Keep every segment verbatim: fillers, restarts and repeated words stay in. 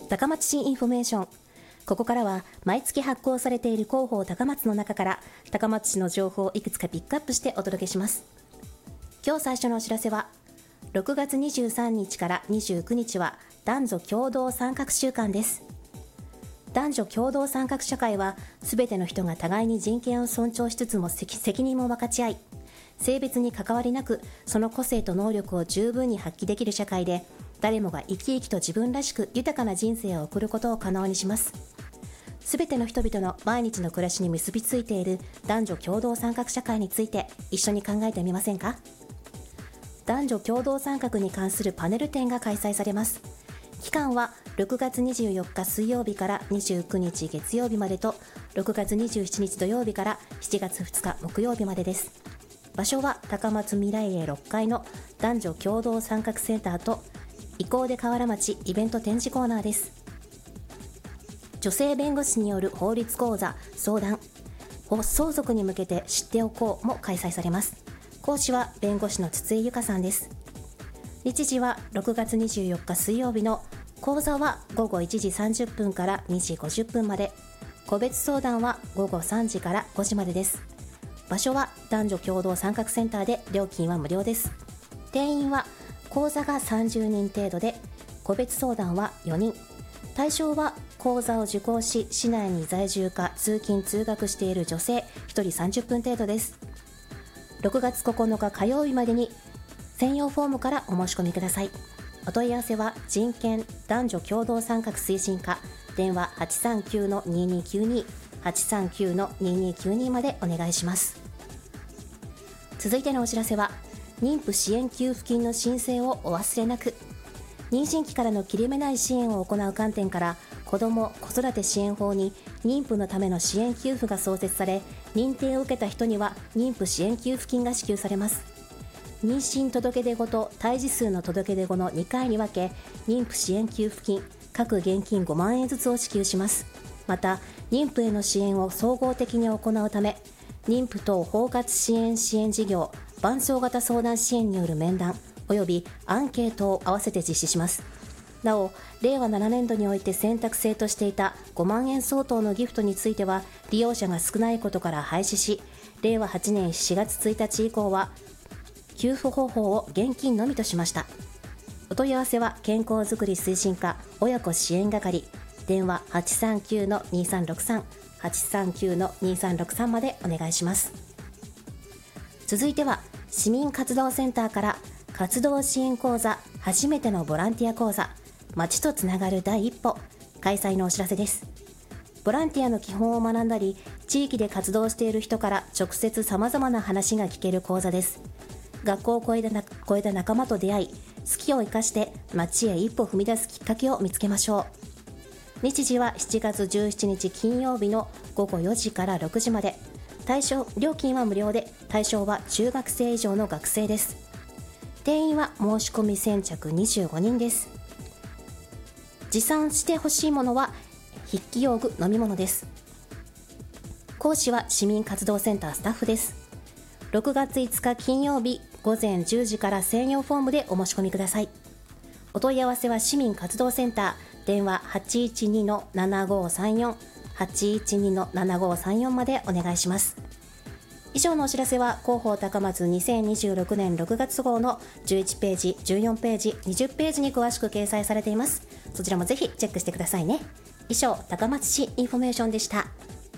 高松市インフォメーション。ここからは毎月発行されている広報高松の中から高松市の情報をいくつかピックアップしてお届けします。今日最初のお知らせは、ろくがつにじゅうさんにちからにじゅうくにちは男女共同参画週間です。男女共同参画社会は、すべての人が互いに人権を尊重しつつも責任も分かち合い、性別に関わりなくその個性と能力を十分に発揮できる社会で、誰もが生き生きと自分らしく豊かな人生を送ることを可能にします。すべての人々の毎日の暮らしに結びついている男女共同参画社会について一緒に考えてみませんか。男女共同参画に関するパネル展が開催されます。期間はろくがつにじゅうよっか水曜日からにじゅうくにち月曜日までと、ろくがつにじゅうしちにち土曜日からしちがつふつか木曜日までです。場所は高松未来営ろっかいの男女共同参画センターと伊香出河原町イベント展示コーナーです。女性弁護士による法律講座相談、相続に向けて知っておこうも開催されます。講師は弁護士の筒井由香さんです。日時はろくがつにじゅうよっか水曜日の講座はごごいちじさんじゅっぷんからにじごじゅっぷんまで、個別相談はごごさんじからごじまでです。場所は男女共同参画センターで、料金は無料です。定員は講座がさんじゅうにん程度で、個別相談はよにん。対象は講座を受講し市内に在住か通勤通学している女性ひとりさんじゅっぷん程度です。ろくがつここのか火曜日までに専用フォームからお申し込みください。お問い合わせは人権男女共同参画推進課、電話 はちさんきゅうのににきゅうに はちさんきゅうのににきゅうに までお願いします。続いてのお知らせは、妊婦支援給付金の申請をお忘れなく。妊娠期からの切れ目ない支援を行う観点から、子ども・子育て支援法に妊婦のための支援給付が創設され、認定を受けた人には妊婦支援給付金が支給されます。妊娠届出後と胎児数の届け出後のにかいに分け、妊婦支援給付金各現金ごまんえんずつを支給します。また、妊婦への支援を総合的に行うため、妊婦等包括支援支援事業伴走型相談支援による面談およびアンケートを合わせて実施します。なお、れいわななねんどにおいて選択制としていたごまんえん相当のギフトについては利用者が少ないことから廃止し、れいわはちねんしがつついたち以降は給付方法を現金のみとしました。お問い合わせは健康づくり推進課親子支援係、電話 はちさんきゅうのにさんろくさん はちさんきゅうのにさんろくさん までお願いします。続いては市民活動センターから活動支援講座初めてのボランティア講座、街とつながる第一歩開催のお知らせです。ボランティアの基本を学んだり、地域で活動している人から直接さまざまな話が聞ける講座です。学校を越えた超えた仲間と出会い、好きを生かして街へ一歩踏み出すきっかけを見つけましょう。日時はしちがつじゅうしちにち金曜日のごごよじからろくじまで。対象料金は無料で、対象は中学生以上の学生です。定員は申し込み先着にじゅうごにんです。持参してほしいものは筆記用具、飲み物です。講師は市民活動センタースタッフです。ろくがついつか金曜日ごぜんじゅうじから専用フォームでお申し込みください。お問い合わせは市民活動センター、電話 はちいちにのななごさんよん はちいちにのななごさんよん までお願いします。以上のお知らせは広報高松にせんにじゅうろくねんろくがつごうのじゅういちページ、じゅうよんページ、にじゅっページに詳しく掲載されています。そちらもぜひチェックしてくださいね。以上、高松市インフォメーションでした。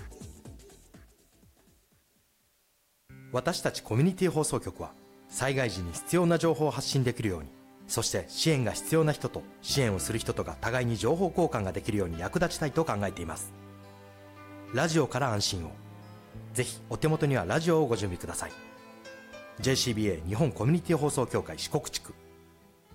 私たちコミュニティ放送局は、災害時に必要な情報を発信できるように、そして支援が必要な人と支援をする人とが互いに情報交換ができるように役立ちたいと考えています。ラジオから安心を。ぜひお手元にはラジオをご準備ください。 ジェーシービーエー 日本コミュニティ放送協会四国地区